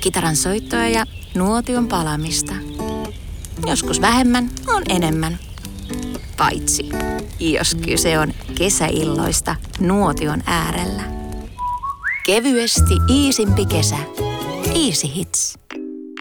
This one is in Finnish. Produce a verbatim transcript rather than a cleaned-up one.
kitaran soittoa ja nuotion palamista. Joskus vähemmän on enemmän. Paitsi, jos kyse on kesäilloista nuotion äärellä. Kevyesti iisimpi kesä. Easy Hits.